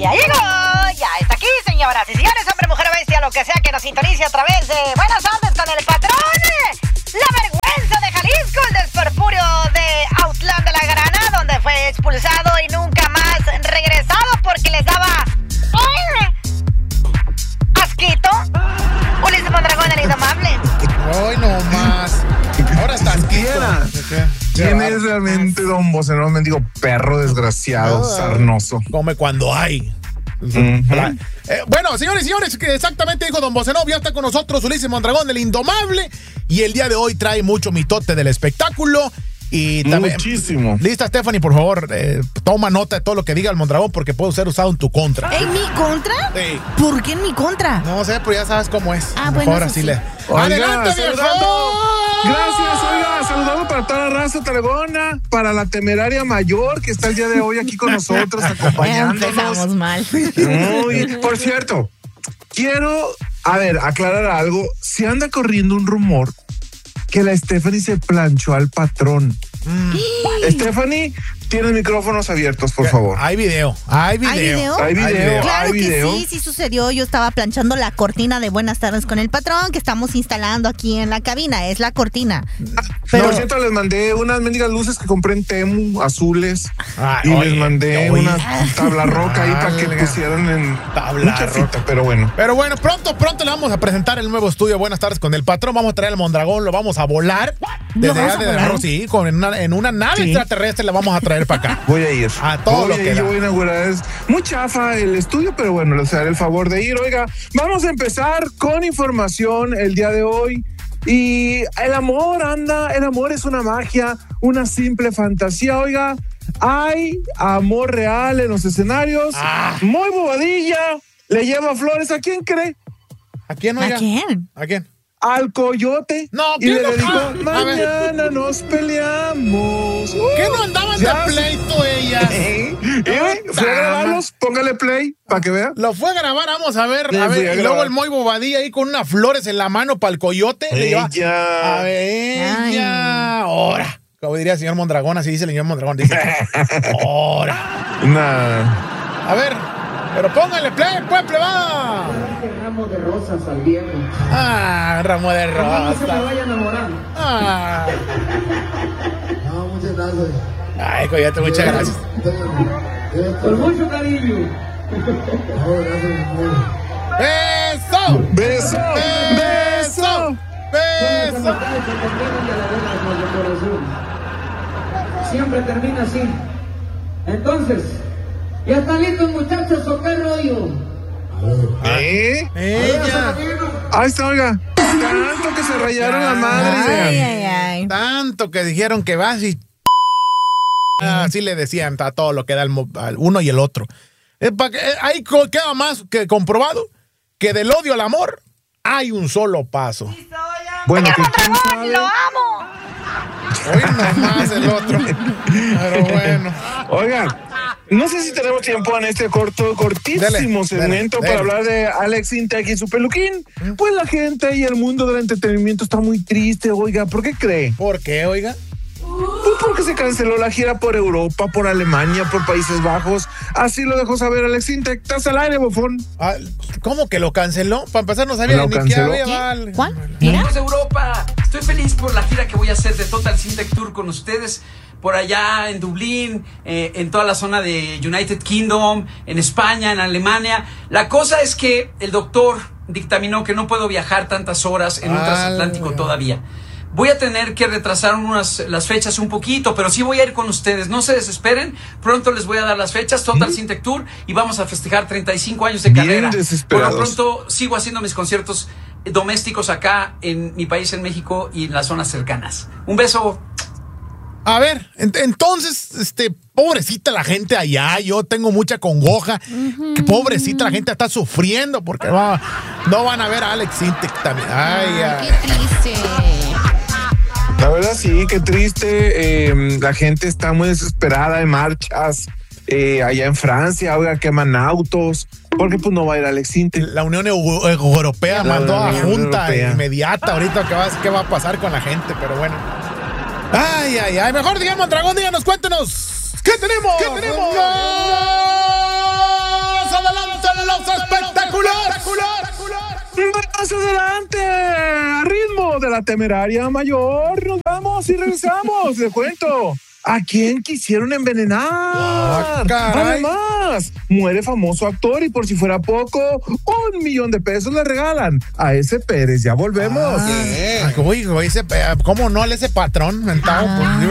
Ya llegó, ya está aquí, señoras y señores, hombre, mujer, bestia, lo que sea que nos sintonice a través de Buenas tardes con el patrón. La vergüenza de Jalisco, el desperpurio de Autlán de la Grana, donde fue expulsado y nunca más regresado porque les daba asquito. Ulises Mondragón, el indomable. Hoy no más. Ahora está asquito. ¿Quién es realmente Don Bocenón? Mendigo perro desgraciado, sarnoso. Come cuando hay. Bueno, señores y señores, que exactamente dijo Don Bocenón, ya está con nosotros Ulises Mondragón, el indomable, y el día de hoy trae mucho mitote del espectáculo. Y también, muchísimo. Lista, Stephanie, por favor, toma nota de todo lo que diga el Mondragón porque puede ser usado en tu contra. ¿En mi contra? Sí. ¿Por qué en mi contra? No sé, pero ya sabes cómo es. Ah, bueno, ahora eso sí sí. le... ¡Adelante, viejo! Gracias, oiga, saludamos para toda la raza talegona, para la temeraria mayor que está el día de hoy aquí con nosotros, acompañándonos. Empezamos mal. Por cierto, quiero, aclarar algo. Se anda corriendo un rumor que la Stephanie se planchó al patrón. Stephanie, tienes micrófonos abiertos, por favor. Hay video. ¿Hay video? Claro hay que video. sí sucedió. Yo estaba planchando la cortina de Buenas tardes con el patrón que estamos instalando aquí en la cabina. Es la cortina. Pero por cierto, les mandé unas mendigas luces que compré en Temu, azules. Les mandé una tabla roca ahí para que pusieran en tabla roca. Pero bueno. Pero bueno, pronto le vamos a presentar el nuevo estudio Buenas tardes con el patrón. Vamos a traer al Mondragón, lo vamos a volar. Desde allá de Arroz, sí, en una nave extraterrestre la vamos a traer para acá. Voy a ir. A todo lo que yo voy a inaugurar. Es muy chafa el estudio, pero bueno, les haré el favor de ir. Oiga, vamos a empezar con información el día de hoy. Y el amor es una magia, una simple fantasía. Oiga, hay amor real en los escenarios. Muy Bobadilla le lleva flores. ¿A quién cree? ¿A quién, oiga? ¿A quién? Al Coyote. No, y le dedicó, mañana nos peleamos. ¿Qué no andaban de pleito ellas? Fue a grabarlos, póngale play para que vea. Lo fue a grabar, vamos a ver. Y luego el Moy Bobadilla ahí con unas flores en la mano para el Coyote. Ella. Ahora. Como diría el señor Mondragón, así dice el señor Mondragón. Dice, ahora. A ver. Pero póngale play, pues, plebada. Ramo de rosas al viejo. Ramo de rosas. No se me vaya a enamorar. No, muchas gracias. Ay, Coyote, muchas gracias. Con mucho cariño. No, gracias, ¡Beso! ¡Beso! ¡Beso! ¡Beso! Siempre termina así. Entonces, ¿ya están listos, muchachos, o qué rollo? Ella. Ahí está, oiga. Tanto que se rayaron la madre. Ay. Tanto que dijeron que vas y... Así le decían a todo lo que da al uno y el otro. Ahí queda más que comprobado que del odio al amor hay un solo paso. Bueno, ¡Lo amo! Hoy nomás el otro. Pero bueno. Oigan, no sé si tenemos tiempo en este cortísimo segmento para hablar de Alex Intec y su peluquín. Pues la gente y el mundo del entretenimiento está muy triste, oiga. ¿Por qué cree? ¿Por qué, oiga? Pues porque se canceló la gira por Europa, por Alemania, por Países Bajos. Así lo dejó saber Alex Intec. ¿Estás al aire, bofón? ¿Cómo que lo canceló? Para empezar no sabía ni qué había. ¿Cuál? Vamos a Europa. Estoy feliz por la gira que voy a hacer de Total Intec Tour con ustedes. Por allá en Dublín, en toda la zona de United Kingdom, en España, en Alemania. La cosa es que el doctor dictaminó que no puedo viajar tantas horas en un transatlántico todavía. Voy a tener que retrasar las fechas un poquito, pero sí voy a ir con ustedes. No se desesperen. Pronto les voy a dar las fechas, Total Intec Tour, y vamos a festejar 35 años de carrera. Por lo pronto sigo haciendo mis conciertos domésticos acá en mi país, en México, y en las zonas cercanas. Un beso. A ver, entonces, pobrecita la gente allá, yo tengo mucha congoja, que pobrecita la gente está sufriendo porque no van a ver a Alex Intec también. Ay. Qué triste. La verdad sí, qué triste. La gente está muy desesperada en marchas. Allá en Francia, oiga, queman autos, porque pues no va a ir Alex Intec. La Unión Europea mandó a junta inmediata ahorita qué va a pasar con la gente, pero bueno. Ay. Mejor digamos, Dragón, díganos, cuéntenos. ¿Qué tenemos? adelante, a ritmo de la Temeraria Mayor, nos vamos y regresamos. Les cuento. ¿A quién quisieron envenenar? Caray. Además, muere famoso actor y por si fuera poco, $1,000,000 le regalan a ese Pérez. Ya volvemos. ¿Cómo no? Ese patrón mentado.